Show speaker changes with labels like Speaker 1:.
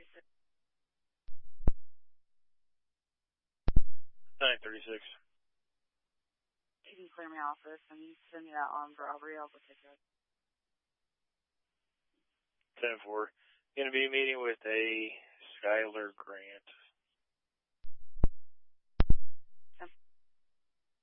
Speaker 1: 936.
Speaker 2: You can clear my office and you send me that armed robbery. I'll go take it.
Speaker 1: 10-4. Going to be meeting with a Skylar Grant.